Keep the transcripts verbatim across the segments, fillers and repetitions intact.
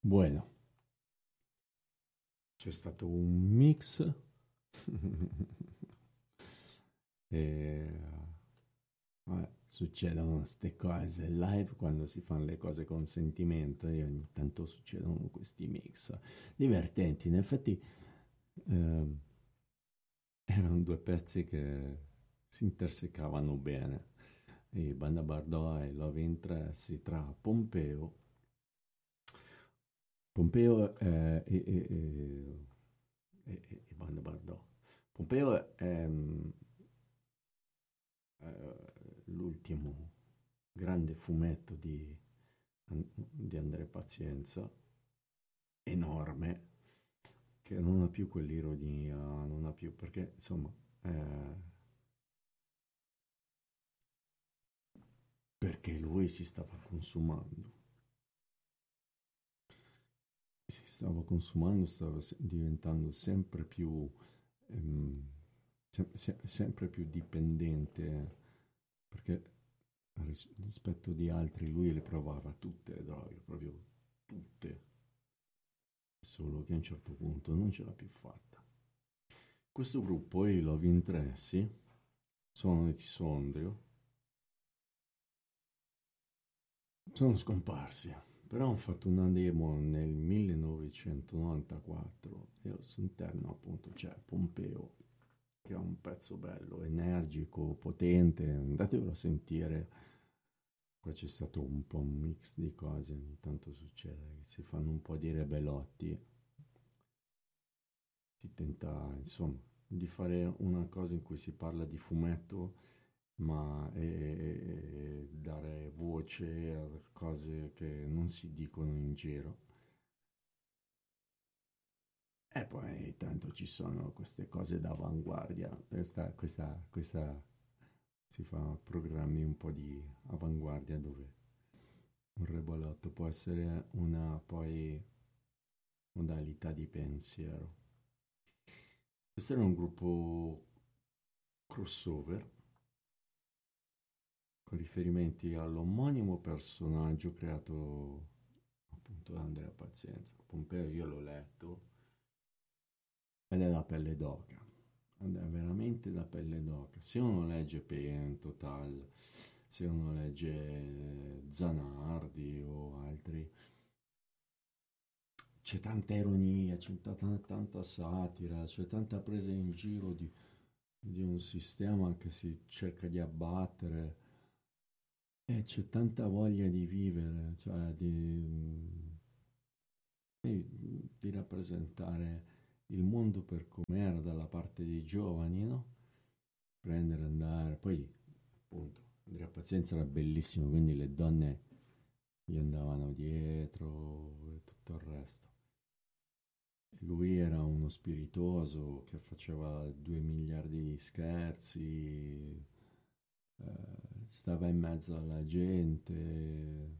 Bueno, c'è stato un mix e vabbè, succedono queste cose live quando si fanno le cose con sentimento e ogni tanto succedono questi mix divertenti. In effetti ehm, erano due pezzi che si intersecavano bene. E Banda Bardò e Love Interest tra Pompeo Pompeo eh, e, e, e, e, e Banda Bardò. Pompeo è mm, eh, l'ultimo grande fumetto di, di Andrea Pazienza, enorme, che non ha più quell'ironia, non ha più, perché insomma, eh, perché lui si stava consumando, si stava consumando, stava se- diventando sempre più, ehm, se- se- sempre più dipendente, perché ris- rispetto di altri lui le provava tutte le droghe, proprio tutte, solo che a un certo punto non ce l'ha più fatta. Questo gruppo, i Love Interessi, sono di Sondrio, sono scomparsi, però hanno fatto una demo nel millenovecentonovantaquattro e al suo interno appunto c'è Pompeo, che è un pezzo bello, energico, potente, andatevelo a sentire. Qua c'è stato un po' un mix di cose, ogni tanto succede che si fanno un po' di rebelotti, si tenta insomma di fare una cosa in cui si parla di fumetto, ma e, e- e dare voce a cose che non si dicono in giro. E poi tanto ci sono queste cose d'avanguardia, questa, questa, questa si fa programmi un po' di avanguardia dove un rebolotto può essere una poi modalità di pensiero. Questo era un gruppo crossover con riferimenti all'omonimo personaggio creato appunto da Andrea Pazienza. Pompeo io l'ho letto ed è da pelle d'oca. Ed è veramente da pelle d'oca. Se uno legge Pentotal, se uno legge Zanardi o altri, c'è tanta ironia, c'è tanta, tanta satira, c'è tanta presa in giro di, di un sistema che si cerca di abbattere e c'è tanta voglia di vivere, cioè di, di, di rappresentare il mondo per com'era dalla parte dei giovani, no? Prendere, andare, poi appunto Andrea Pazienza era bellissimo, quindi le donne gli andavano dietro e tutto il resto. Lui era uno spiritoso che faceva due miliardi di scherzi, eh, stava in mezzo alla gente.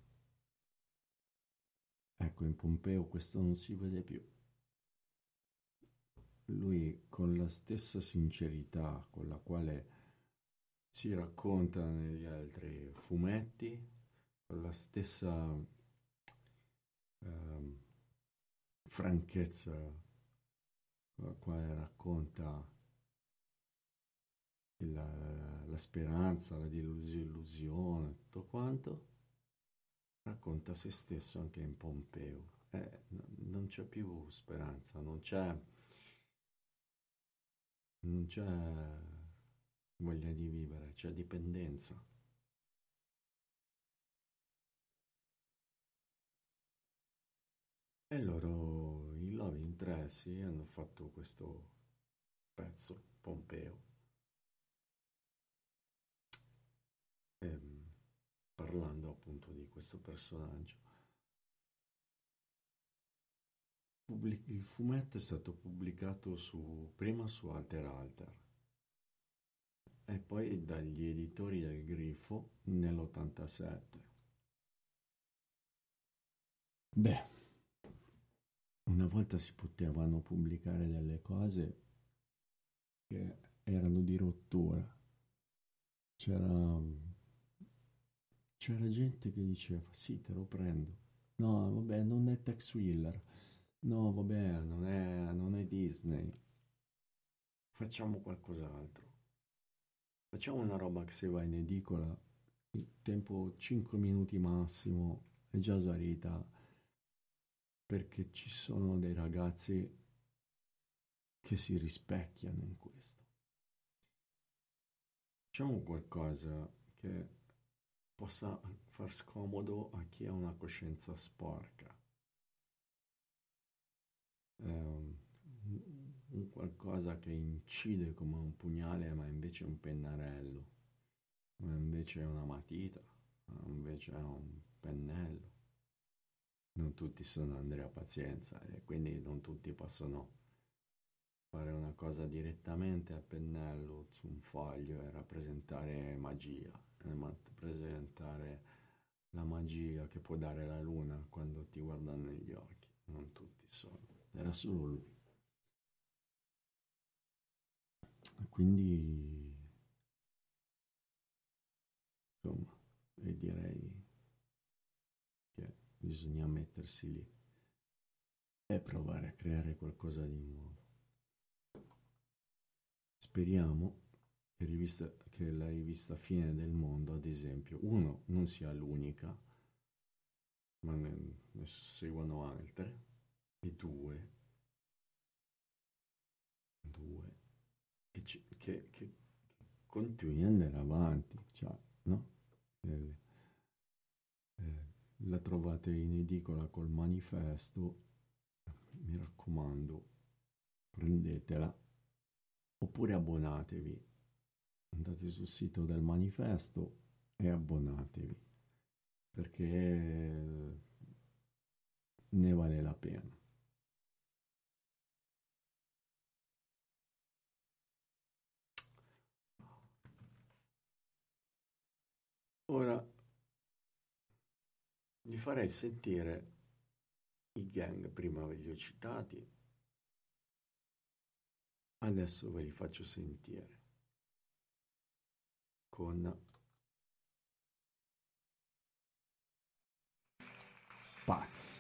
Ecco, in Pompeo questo non si vede più. Lui con la stessa sincerità con la quale si racconta negli altri fumetti, con la stessa ehm, franchezza con la quale racconta il- la speranza, la disillusione, tutto quanto, racconta se stesso anche in Pompeo. Eh, n- non c'è più speranza, non c'è, non c'è voglia di vivere, c'è dipendenza. E loro, i Love Interessi, hanno fatto questo pezzo, Pompeo, ehm, parlando appunto di questo personaggio. Pubblic- il fumetto è stato pubblicato su, prima su Alter Alter e poi dagli editori del Grifo nell'ottantasette. Beh, una volta si potevano pubblicare delle cose che erano di rottura. C'era, c'era gente che diceva sì, te lo prendo. No, vabbè, non è Tex Wheeler. No, vabbè, non è, non è Disney. Facciamo qualcos'altro. Facciamo una roba che se va in edicola, in tempo cinque minuti massimo, è già esaurita, perché ci sono dei ragazzi che si rispecchiano in questo. Facciamo qualcosa che possa far scomodo a chi ha una coscienza sporca. Ehm, un qualcosa che incide come un pugnale, ma invece è un pennarello, ma invece è una matita, ma invece è un pennello. Non tutti sono Andrea Pazienza e quindi non tutti possono fare una cosa direttamente a pennello su un foglio e rappresentare magia, e rappresentare la magia che può dare la luna quando ti guardano negli occhi. Non tutti sono. Era solo lui. Quindi, insomma, e direi che bisogna mettersi lì e provare a creare qualcosa di nuovo. Speriamo che, rivista, che la rivista Fine del Mondo, ad esempio, uno, non sia l'unica, ma ne, ne seguono altre, e due, due che, ci- che, che continui ad andare avanti, cioè, no? Eh, eh, la trovate in edicola col manifesto, mi raccomando, prendetela, oppure abbonatevi, andate sul sito del manifesto e abbonatevi, perché ne vale la pena. Ora vi farei sentire i gang, prima ve li ho citati, adesso ve li faccio sentire con Pazzi.